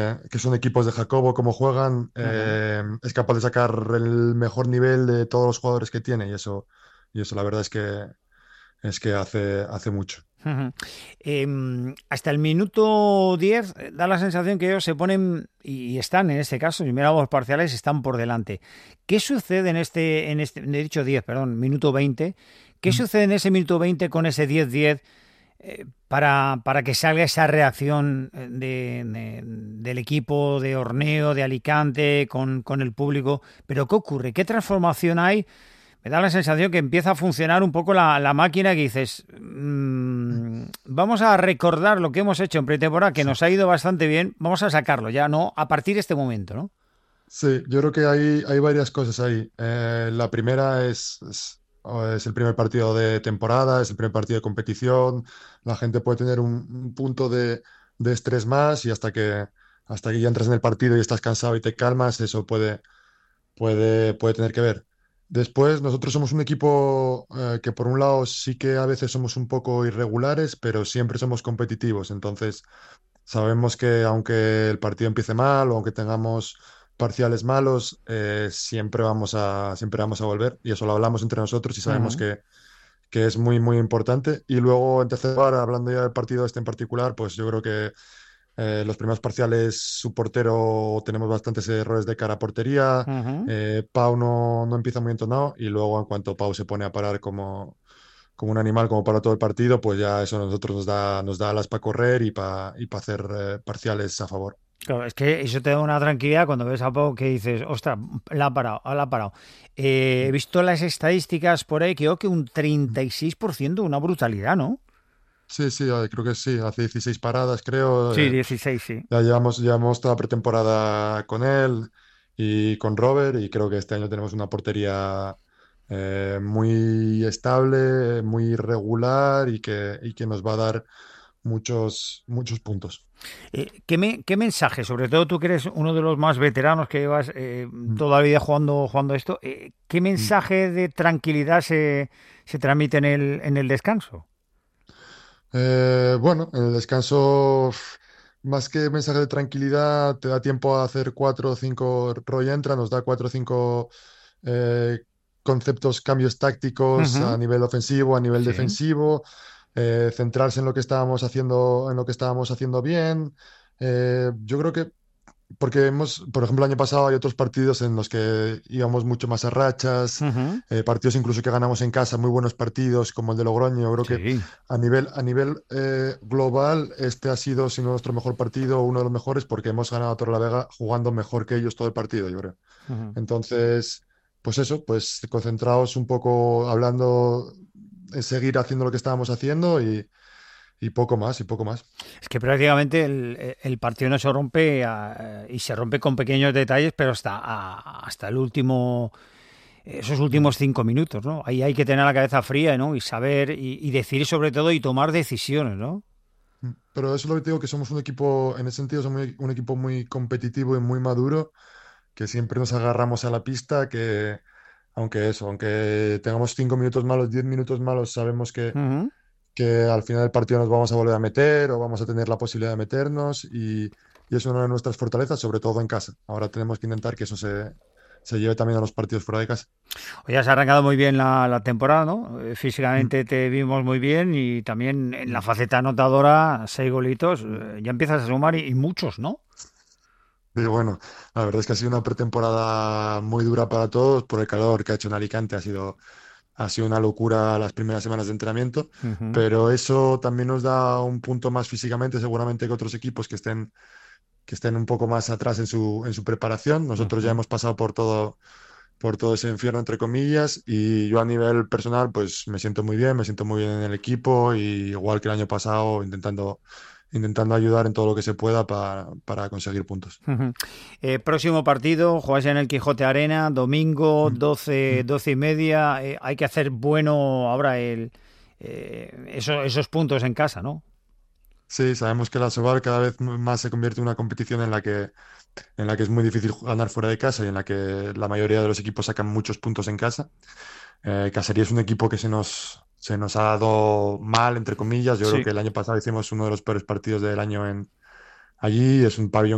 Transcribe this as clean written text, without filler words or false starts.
que son equipos de Jacobo, cómo juegan, Ujú. es capaz de sacar el mejor nivel de todos los jugadores que tiene y eso la verdad es que hace mucho. Ujú. Hasta el minuto 10 da la sensación que ellos se ponen y están en este caso, si miramos los parciales, están por delante. ¿Qué sucede he dicho 10, perdón, minuto 20? ¿Qué Mm. sucede en ese minuto 20 con ese 10-10 para que salga esa reacción del equipo de Horneo, de Alicante, con el público? ¿Pero qué ocurre? ¿Qué transformación hay? Me da la sensación que empieza a funcionar un poco la máquina que dices, vamos a recordar lo que hemos hecho en pretemporada, que Sí. nos ha ido bastante bien, vamos a sacarlo ya, ¿no? A partir de este momento, ¿no? Sí, yo creo que hay varias cosas ahí. La primera es el primer partido de temporada, es el primer partido de competición. La gente puede tener un punto de estrés más y hasta que ya entras en el partido y estás cansado y te calmas, eso puede tener que ver. Después, nosotros somos un equipo que por un lado sí que a veces somos un poco irregulares, pero siempre somos competitivos. Entonces, sabemos que aunque el partido empiece mal o aunque tengamos parciales malos, siempre vamos a volver. Y eso lo hablamos entre nosotros y sabemos Ujú. que es muy, muy importante. Y luego, en tercer lugar, hablando ya del partido este en particular, pues yo creo que los primeros parciales, su portero, tenemos bastantes errores de cara a portería. Ujú. Pau no empieza muy entonado y luego en cuanto Pau se pone a parar como un animal, como para todo el partido, pues ya eso a nosotros nos da alas para correr y pa hacer parciales a favor. Claro, es que eso te da una tranquilidad cuando ves a Pau que dices, ostras, la ha parado. He visto las estadísticas por ahí, creo que un 36%, una brutalidad, ¿no? Sí, sí, creo que sí, hace 16 paradas, creo. Sí, 16, sí. Ya llevamos toda pretemporada con él y con Robert y creo que este año tenemos una portería muy estable, muy regular y que nos va a dar muchos puntos. ¿Qué mensaje, sobre todo tú que eres uno de los más veteranos que llevas Mm, toda la vida jugando esto, qué mm. mensaje de tranquilidad se transmite en el descanso? Bueno, en el descanso, más que mensaje de tranquilidad, te da tiempo a hacer cuatro o cinco. Roy entra, nos da cuatro o cinco eh, conceptos, cambios tácticos a Ujú. nivel ofensivo, a nivel Sí. defensivo, centrarse en lo que estábamos haciendo, en lo que estábamos haciendo bien. Yo creo que porque por ejemplo, el año pasado hay otros partidos en los que íbamos mucho más a rachas, Ujú. partidos incluso que ganamos en casa, muy buenos partidos como el de Logroño. Yo creo que Sí. a nivel global, este ha sido, si no nuestro mejor partido, uno de los mejores, porque hemos ganado a Torrelavega jugando mejor que ellos todo el partido, yo creo. Ujú. Entonces, pues eso, pues concentrados un poco hablando, en seguir haciendo lo que estábamos haciendo y poco más, y poco más. Es que prácticamente el partido no se rompe y se rompe con pequeños detalles, pero hasta el último, esos Mm. últimos 5 minutos, ¿no? Ahí hay que tener la cabeza fría, ¿no? Y saber y decidir sobre todo y tomar decisiones, ¿no? Pero eso es lo que te digo, que somos un equipo, en ese sentido, somos un equipo muy competitivo y muy maduro, que siempre nos agarramos a la pista, que aunque tengamos 5 minutos malos, 10 minutos malos, sabemos Ujú. que al final del partido nos vamos a volver a meter o vamos a tener la posibilidad de meternos y es una de nuestras fortalezas, sobre todo en casa. Ahora tenemos que intentar que se lleve también a los partidos fuera de casa. Oye, has arrancado muy bien la temporada, ¿no? Mm, Físicamente te vimos muy bien y también en la mm, faceta anotadora, 6 golitos, mm. ya empiezas a sumar y muchos, ¿no? Y bueno, la verdad es que ha sido una pretemporada muy dura para todos por el calor que ha hecho en Alicante. Ha sido una locura las primeras semanas de entrenamiento, Ujú. pero eso también nos da un punto más físicamente, seguramente que otros equipos que estén un poco más atrás en su preparación. Nosotros ya Ujú. hemos pasado por todo ese infierno, entre comillas, y yo a nivel personal, pues me siento muy bien en el equipo, y igual que el año pasado, intentando ayudar en todo lo que se pueda para conseguir puntos. Ujú. Próximo partido, jugáis en el Quijote Arena, domingo, Mm, 12, mm. 12:30. Hay que hacer bueno ahora esos puntos en casa, ¿no? Sí, sabemos que la Sobal cada vez más se convierte en una competición en la que es muy difícil ganar fuera de casa y en la que la mayoría de los equipos sacan muchos puntos en casa. Casería es un equipo que se nos ha dado mal, entre comillas. Yo creo Sí. que el año pasado hicimos uno de los peores partidos del año allí. Es un pabellón